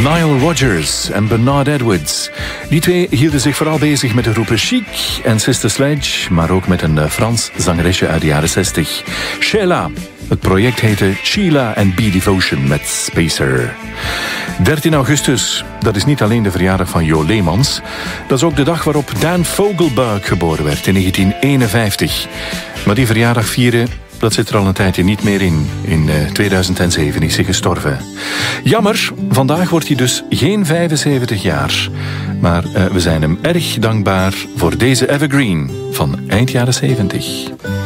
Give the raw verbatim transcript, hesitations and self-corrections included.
Nile Rodgers en Bernard Edwards. Die twee hielden zich vooral bezig met de groepen Chic en Sister Sledge, maar ook met een Frans zangeresje uit de jaren zestig, Sheila. Het project heette Sheila and Be Devotion met Spacer. dertien augustus, dat is niet alleen de verjaardag van Jo Leemans. Dat is ook de dag waarop Dan Fogelberg geboren werd in negentien eenenvijftig. Maar die verjaardag vieren, dat zit er al een tijdje niet meer in. In tweeduizend zeven is hij gestorven. Jammer, vandaag wordt hij dus geen vijfenzeventig jaar. Maar uh, we zijn hem erg dankbaar voor deze evergreen van eind jaren zeventig.